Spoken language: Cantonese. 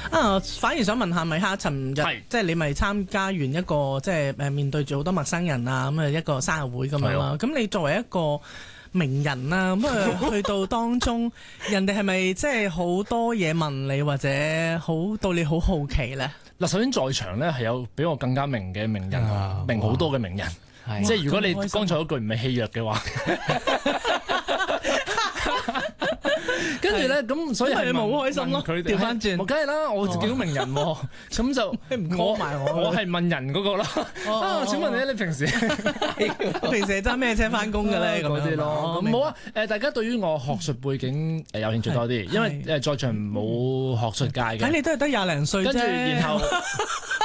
反而想問下米哈，尋日即係你咪參加完一個即係面對住好多陌生人啊咁一個生日會咁樣啦。咁你作為一個名人啦，咁去到當中，人哋係咪即係好多嘢問你，或者到你好好奇咧？ 嗱，首先在場咧係有比我更加明嘅名人，明好多嘅名人。即係如果你剛才嗰句唔係戲謔嘅話。跟住咧，咁所以係咪好開心咯？調翻轉，梗係啦，我見到名人喎，咁就你唔 call 埋我係問人嗰個啦。請問你平時係揸咩車翻工嘅咧？咁啲咯， 冇啊。大家對於我學術背景有興趣多啲，因為在場冇學術界嘅。 睇你都係得20零歲啫， 跟住然後。